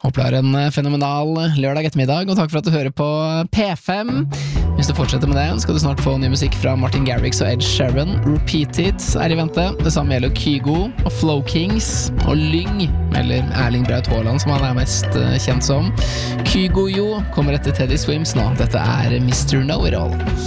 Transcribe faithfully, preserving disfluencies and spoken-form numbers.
Håper du har en fenomenal lørdag ettermiddag, og takk for at du hører på P fem. Hvis du fortsetter med det, skal du snart få ny musikk fra Martin Garrix og Ed Sheeran. Repeat It er i vente. Det samme gjelder Kygo og Flow Kings og Lyng, eller Erling Braut Haaland som han er mest kjent som. Kygo jo kommer etter Teddy Swims nå. Dette er mister Know-It-All.